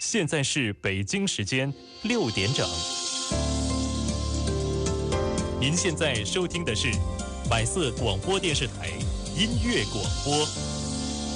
现在是北京时间6点整。您现在收听的是百色广播电视台音乐广播。